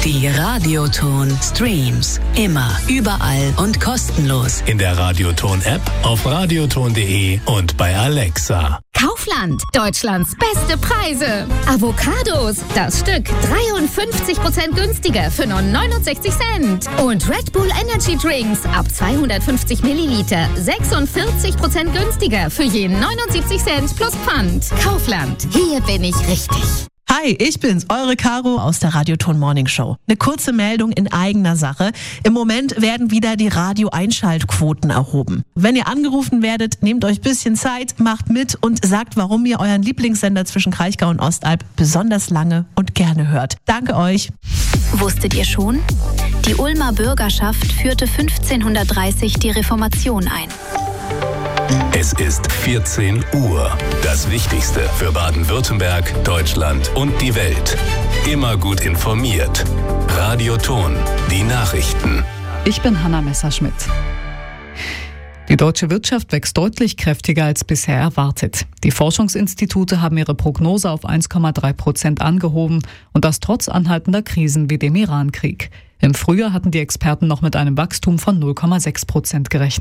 Die Radioton Streams. Immer, überall und kostenlos. In der Radioton-App, auf radioton.de und bei Alexa. Kaufland, Deutschlands beste Preise. Avocados, das Stück 53% günstiger für nur 69 Cent. Und Red Bull Energy Drinks ab 250 Milliliter 46% günstiger für je 79 Cent plus Pfand. Kaufland, hier bin ich richtig. Hi, ich bin's, eure Caro aus der Radioton Morning Show. Eine kurze Meldung in eigener Sache. Im Moment werden wieder die Radio-Einschaltquoten erhoben. Wenn ihr angerufen werdet, nehmt euch ein bisschen Zeit, macht mit und sagt, warum ihr euren Lieblingssender zwischen Kraichgau und Ostalb besonders lange und gerne hört. Danke euch. Wusstet ihr schon? Die Ulmer Bürgerschaft führte 1530 die Reformation ein. Es ist 14 Uhr. Das Wichtigste für Baden-Württemberg, Deutschland und die Welt. Immer gut informiert. Radioton, die Nachrichten. Ich bin Hanna Messerschmidt. Die deutsche Wirtschaft wächst deutlich kräftiger als bisher erwartet. Die Forschungsinstitute haben ihre Prognose auf 1,3% angehoben und das trotz anhaltender Krisen wie dem Irankrieg. Im Frühjahr hatten die Experten noch mit einem Wachstum von 0,6% gerechnet.